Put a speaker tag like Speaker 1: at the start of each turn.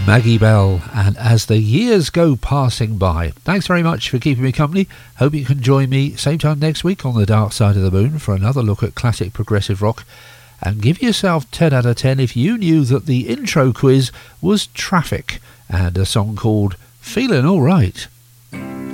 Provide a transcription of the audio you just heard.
Speaker 1: Maggie Bell, and As the Years Go Passing By. Thanks very much for keeping me company. Hope you can join me same time next week on The Dark Side of the Moon for another look at classic progressive rock. And give yourself 10 out of 10 if you knew that the intro quiz was Traffic and a song called Feeling Alright.